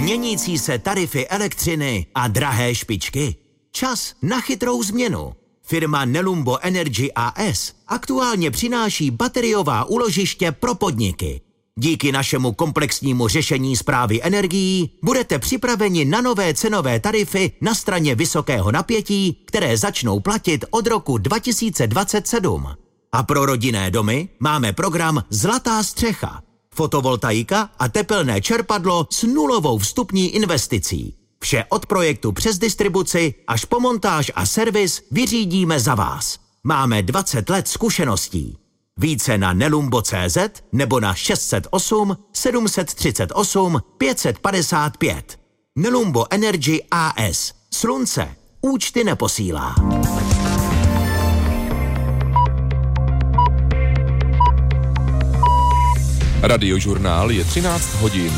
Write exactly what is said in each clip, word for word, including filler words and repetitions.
Měnící se tarify elektřiny a drahé špičky. Čas na chytrou změnu. Firma Nelumbo Energy á es aktuálně přináší bateriová úložiště pro podniky. Díky našemu komplexnímu řešení správy energií budete připraveni na nové cenové tarify na straně vysokého napětí, které začnou platit od roku dva tisíce dvacet sedm. A pro rodinné domy máme program Zlatá střecha. Fotovoltaika a tepelné čerpadlo s nulovou vstupní investicí. Vše od projektu přes distribuci až po montáž a servis vyřídíme za vás. Máme dvacet let zkušeností. Více na nelumbo tečka cé zet nebo na šest set osm sedm set třicet osm pět set padesát pět. Nelumbo Energy á es. Slunce účty neposílá. Radiožurnál je třináct hodin.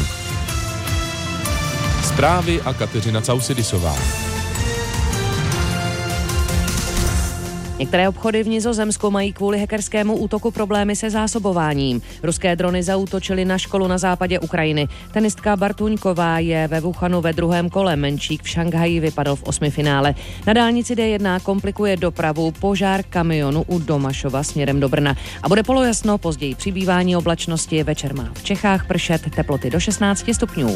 Zprávy a Kateřina Causidisová. Některé obchody v Nizozemsku mají kvůli hackerskému útoku problémy se zásobováním. Ruské drony zaútočily na školu na západě Ukrajiny. Tenistka Bartuňková je ve Wuhanu ve druhém kole, Menčík v Šanghaji vypadl v osmifinále. Na dálnici dé jedna komplikuje dopravu požár kamionu u Domašova směrem do Brna. A bude polojasno, později přibývání oblačnosti, večer má v Čechách pršet, teploty do šestnáct stupňů.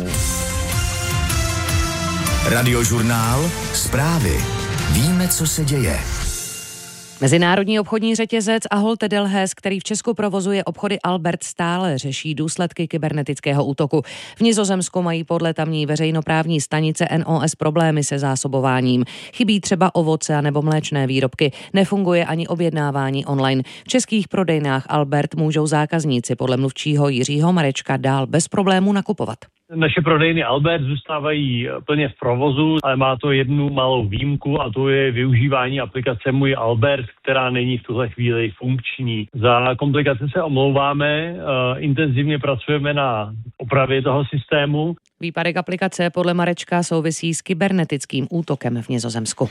Radiožurnál, zprávy. Víme, co se děje. Mezinárodní obchodní řetězec Ahold Delhaize, který v Česku provozuje obchody Albert, stále řeší důsledky kybernetického útoku. V Nizozemsku mají podle tamní veřejnoprávní stanice en o es problémy se zásobováním. Chybí třeba ovoce nebo mléčné výrobky. Nefunguje ani objednávání online. V českých prodejnách Albert můžou zákazníci podle mluvčího Jiřího Marečka dál bez problémů nakupovat. Naše prodejny Albert zůstávají plně v provozu, ale má to jednu malou výjimku a to je využívání aplikace Můj Albert, která není v tuhle chvíli funkční. Za komplikace se omlouváme, uh, intenzivně pracujeme na opravě toho systému. Výpadek aplikace podle Marečka souvisí s kybernetickým útokem v Nizozemsku.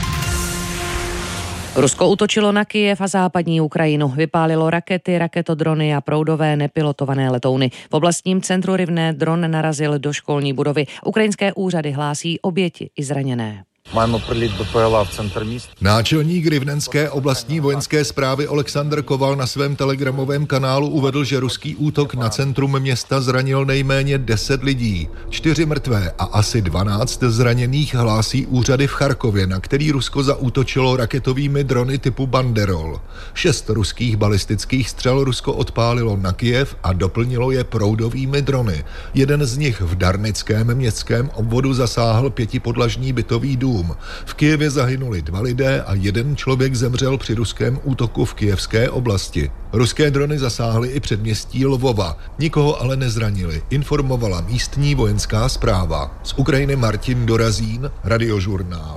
Rusko útočilo na Kyjev a západní Ukrajinu. Vypálilo rakety, raketodrony a proudové nepilotované letouny. V oblastním centru Rivne dron narazil do školní budovy. Ukrajinské úřady hlásí oběti i zraněné. Маємо приліт БПЛА в центр міста. Náčelník Rivnenské oblastní vojenské správy Oleksandr Koval na svém telegramovém kanálu uvedl, že ruský útok na centrum města zranil nejméně deset lidí. Čtyři mrtvé a asi dvanáct zraněných hlásí úřady v Charkově, na který Rusko zaútočilo raketovými drony typu Banderol. Šest ruských balistických střel Rusko odpálilo na Kyjev a doplnilo je proudovými drony. Jeden z nich v Darnickém městském obvodu zasáhl pětipodlažní bytový dům. V Kyjevě zahynuli dva lidé a jeden člověk zemřel při ruském útoku v kyjevské oblasti. Ruské drony zasáhly i předměstí Lvova, nikoho ale nezranili, informovala místní vojenská správa. Z Ukrajiny Martin Dorazín, Radiožurnál.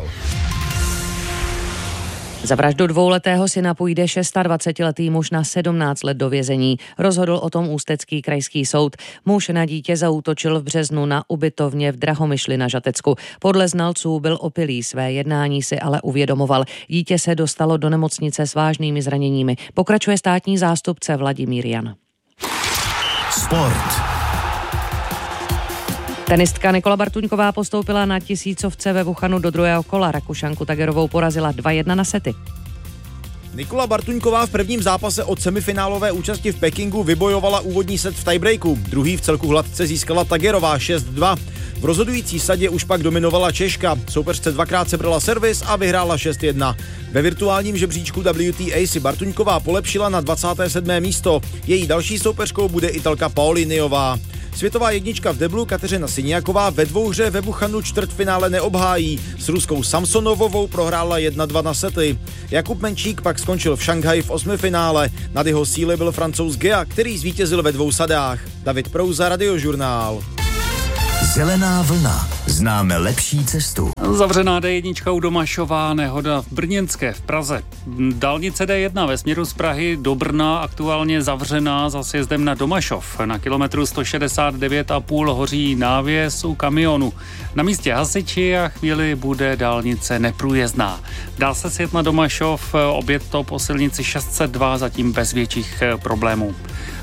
Za vraždu dvouletého syna půjde dvacetišestiletý muž na sedmnáct let do vězení. Rozhodl o tom Ústecký krajský soud. Muž na dítě zaútočil v březnu na ubytovně v Drahomyšli na Žatecku. Podle znalců byl opilý, své jednání si ale uvědomoval. Dítě se dostalo do nemocnice s vážnými zraněními. Pokračuje státní zástupce Vladimír Jan. Sport. Tenistka Nikola Bartuňková postoupila na tisícovce ve Wuhanu do druhého kola. Rakušanku Tagerovou porazila dva jedna na sety. Nikola Bartuňková v prvním zápase od semifinálové účasti v Pekingu vybojovala úvodní set v tiebreaku. Druhý v celku hladce získala Tagerová šest dva. V rozhodující sadě už pak dominovala Češka. Soupeřce dvakrát sebrala servis a vyhrála šest jedna. Ve virtuálním žebříčku W T A si Bartuňková polepšila na dvacáté sedmé místo. Její další soupeřkou bude Italka Paoliniová. Světová jednička v deblu Kateřina Siniaková ve dvouhře ve Wuhanu čtvrtfinále neobhájí. S ruskou Samsonovovou prohrála jedna dva na sety. Jakub Menčík pak skončil v Šanghaji v osmifinále. Nad jeho síly byl Francouz Gea, který zvítězil ve dvou sadách. David Prouza, Radiožurnál. Zelená vlna. Známe lepší cestu. Zavřená dé jedna u Domašova, nehoda v Brněnské v Praze. Dálnice dé jedna ve směru z Prahy do Brna aktuálně zavřená za sjezdem na Domašov. Na kilometru sto šedesát devět a půl hoří návěs u kamionu. Na místě hasiči a chvíli bude dálnice neprůjezdná. Dá se sjet na Domašov, objet to po silnici šest set dva zatím bez větších problémů.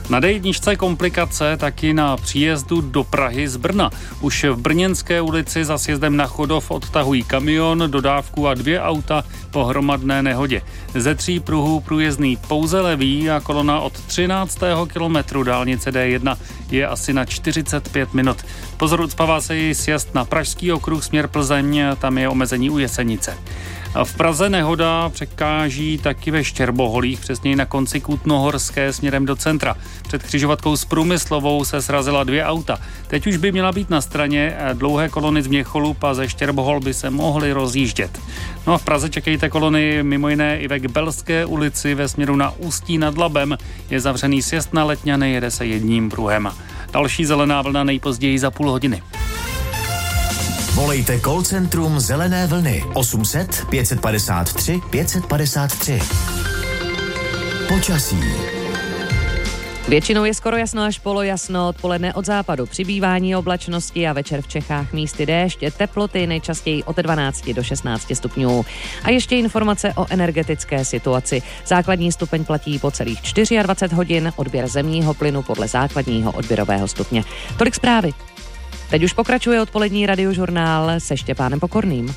Na dé jedna komplikace taky na příjezdu do Prahy z Brna. Už v Brněnské ulici za sjezdem na Chodov odtahují kamion, dodávku a dvě auta po hromadné nehodě. Ze tří pruhů průjezdný pouze levý a kolona od třináctého kilometru dálnice dé jedna je asi na čtyřicet pět minut. Pozor, ucpává se i sjezd na Pražský okruh směr Plzeň, tam je omezení u Jesenice. V Praze nehoda překáží taky ve Štěrboholích, přesněji na konci Kutnohorské směrem do centra. Před křižovatkou s Průmyslovou se srazila dvě auta. Teď už by měla být na straně, dlouhé kolony z Měcholup a ze Štěrbohol by se mohly rozjíždět. No a v Praze čekejte kolony mimo jiné i ve Kbelské ulici ve směru na Ústí nad Labem. Je zavřený sjezd na Letňany, jede se jedním pruhem. Další zelená vlna nejpozději za půl hodiny. Volejte call centrum Zelené vlny osm set pět padesát tři pět padesát tři. Počasí. Většinou je skoro jasno až polojasno, odpoledne od západu přibývání oblačnosti a večer v Čechách místy déšť, teploty nejčastěji od dvanácti do šestnácti stupňů. A ještě informace o energetické situaci. Základní stupeň platí po celých dvacet čtyři hodin, odběr zemního plynu podle základního odběrového stupně. Tolik zprávy. Teď už pokračuje odpolední radiožurnál se Štěpánem Pokorným.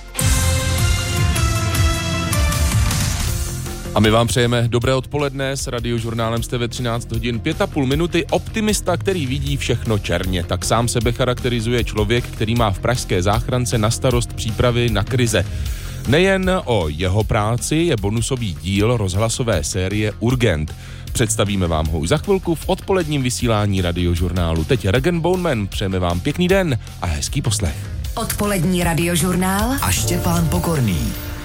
A my vám přejeme dobré odpoledne, s radiožurnálem jste ve třináct hodin pět a půl minuty. Optimista, který vidí všechno černě, tak sám sebe charakterizuje člověk, který má v pražské záchrance na starost přípravy na krize. Nejen o jeho práci je bonusový díl rozhlasové série Urgent. Představíme vám ho už za chvilku v odpoledním vysílání radiožurnálu. Teď Regan Boneman, přejeme vám pěkný den a hezký poslech. Odpolední radiožurnál a Štěpán Pokorný.